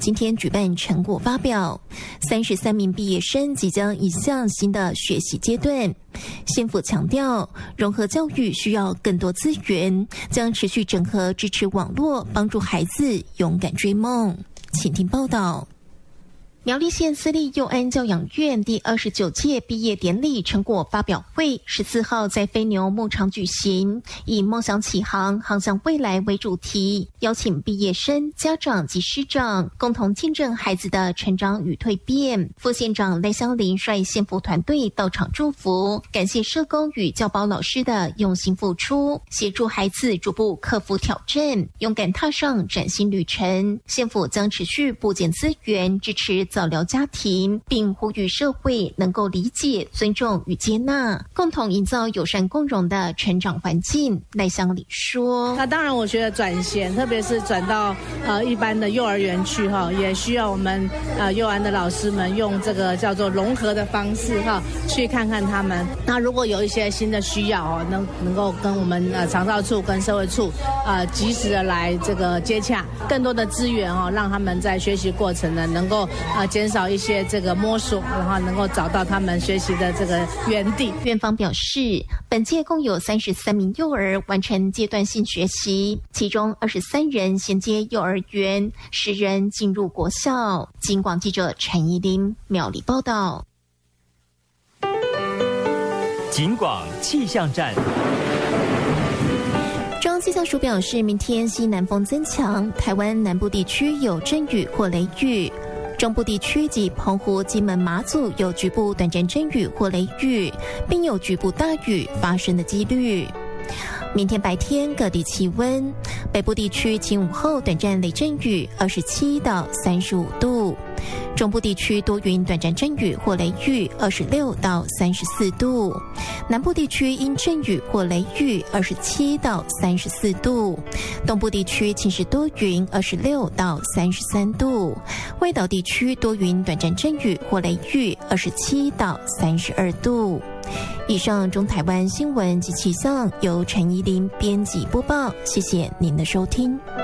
今天举办成果发表，33名毕业生即将移向新的学习阶段。县府强调，融合教育需要更多资源，将持续整合支持网络，帮助孩子勇敢追梦。请听报道。苗栗县私立幼安教养院第29届毕业典礼成果发表会14号在飞牛牧场举行，以梦想起航，航向未来为主题，邀请毕业生、家长及师长共同见证孩子的成长与蜕变。副县长赖香林率县府团队到场祝福，感谢社工与教保老师的用心付出，协助孩子逐步克服挑战，勇敢踏上崭新旅程。县府将持续布建资源，支持早疗家庭，并呼吁社会能够理解、尊重与接纳，共同营造友善共融的成长环境。赖香里说：“ 那当然，我觉得转衔，特别是转到一般的幼儿园去哈，也需要我们幼儿的老师们用这个叫做融合的方式哈，去看看他们。那如果有一些新的需要哦，能够跟我们长照处跟社会处及时的来这个接洽，更多的资源哦，让他们在学习过程呢能够减少一些这个摸索，然后能够找到他们学习的这个原地。 院方表示，本届共有33名幼儿完成阶段性学习，其中23人衔接幼儿园，10人进入国校。警广记者陈怡琳苗栗报道。 警广气象站。 中央气象署表示，明天西南风增强，台湾南部地区有阵雨或雷雨。中部地区及澎湖、金门、马祖有局部短暂阵雨或雷雨，并有局部大雨发生的几率。明天白天各地气温，北部地区晴午后短暂雷阵雨，27到35度；中部地区多云短暂阵雨或雷雨，26到34度；南部地区因阵雨或雷雨，27到34度；东部地区晴时多云，26到33度；外岛地区多云短暂阵雨或雷雨，27到32度。以上中台湾新闻及气象由陈怡琳编辑播报，谢谢您的收听。